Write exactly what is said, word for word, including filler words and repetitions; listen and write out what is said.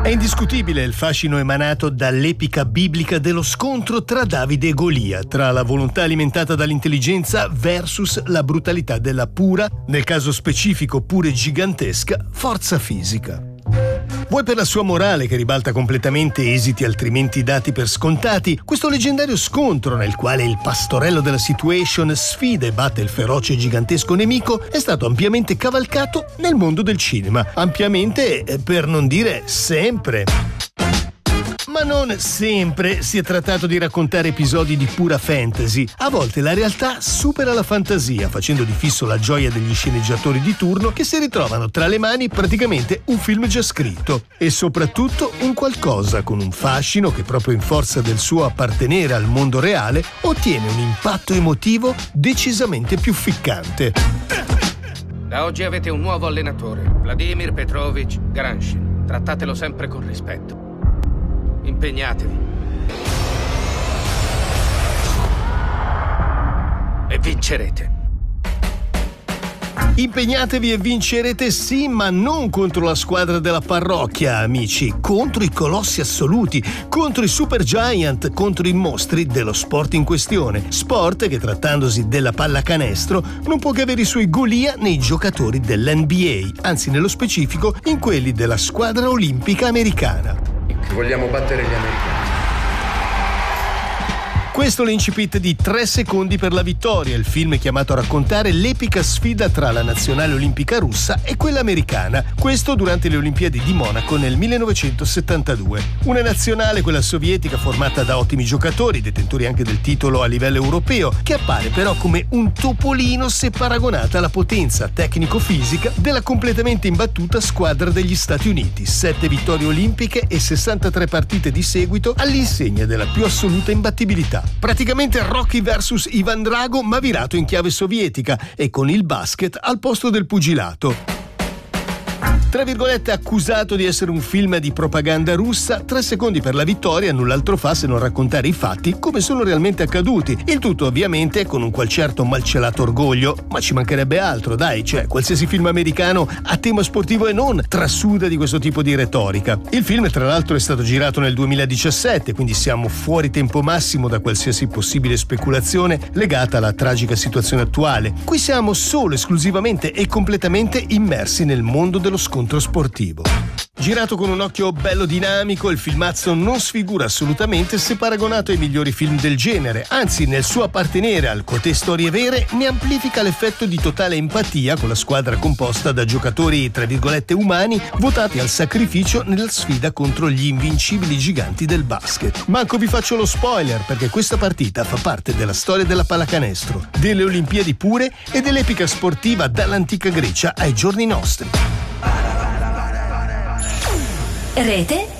È indiscutibile il fascino emanato dall'epica biblica dello scontro tra Davide e Golia, tra la volontà alimentata dall'intelligenza versus la brutalità della pura, nel caso specifico pure gigantesca, forza fisica. Vuoi per la sua morale che ribalta completamente esiti altrimenti dati per scontati, questo leggendario scontro nel quale il pastorello della situation sfida e batte il feroce e gigantesco nemico è stato ampiamente cavalcato nel mondo del cinema. Ampiamente, per non dire sempre. Ma non sempre si è trattato di raccontare episodi di pura fantasy. A volte la realtà supera la fantasia, facendo di fisso la gioia degli sceneggiatori di turno che si ritrovano tra le mani praticamente un film già scritto. E soprattutto un qualcosa con un fascino che, proprio in forza del suo appartenere al mondo reale, ottiene un impatto emotivo decisamente più ficcante. Da oggi avete un nuovo allenatore, Vladimir Petrovich Granshin. Trattatelo sempre con rispetto. Impegnatevi. E vincerete. Impegnatevi e vincerete sì, ma non contro la squadra della parrocchia, amici. Contro i colossi assoluti, contro i super giant, contro i mostri dello sport in questione. Sport che, trattandosi della pallacanestro, non può che avere i suoi Golia nei giocatori dell'N B A, anzi nello specifico in quelli della squadra olimpica americana. Vogliamo battere gli americani. Questo è l'incipit di Tre secondi per la vittoria, il film è chiamato a raccontare l'epica sfida tra la nazionale olimpica russa e quella americana, questo durante le Olimpiadi di Monaco nel millenovecentosettantadue. Una nazionale, quella sovietica, formata da ottimi giocatori, detentori anche del titolo a livello europeo, che appare però come un topolino se paragonata alla potenza tecnico-fisica della completamente imbattuta squadra degli Stati Uniti. Sette vittorie olimpiche e sessantatré partite di seguito all'insegna della più assoluta imbattibilità. Praticamente Rocky versus Ivan Drago, ma virato in chiave sovietica e con il basket al posto del pugilato. Tra virgolette accusato di essere un film di propaganda russa, Tre secondi per la vittoria null'altro fa se non raccontare i fatti come sono realmente accaduti. Il tutto ovviamente con un qual certo malcelato orgoglio, ma ci mancherebbe altro, dai, cioè qualsiasi film americano a tema sportivo e non trasuda di questo tipo di retorica. Il film tra l'altro è stato girato nel duemiladiciassette, quindi siamo fuori tempo massimo da qualsiasi possibile speculazione legata alla tragica situazione attuale. Qui siamo solo, esclusivamente e completamente immersi nel mondo dello scontro sportivo. Girato con un occhio bello dinamico, il filmazzo non sfigura assolutamente se paragonato ai migliori film del genere, anzi nel suo appartenere al cotè storie vere ne amplifica l'effetto di totale empatia con la squadra composta da giocatori tra virgolette umani votati al sacrificio nella sfida contro gli invincibili giganti del basket. Manco vi faccio lo spoiler perché questa partita fa parte della storia della pallacanestro, delle Olimpiadi pure e dell'epica sportiva dall'antica Grecia ai giorni nostri. Rete